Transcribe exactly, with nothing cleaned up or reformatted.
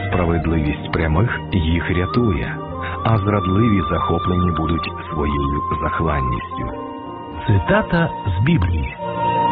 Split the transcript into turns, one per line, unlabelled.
Справедливість прямих їх рятує, а зрадливі захоплені будуть своєю захланністю.
Цитата з Біблії.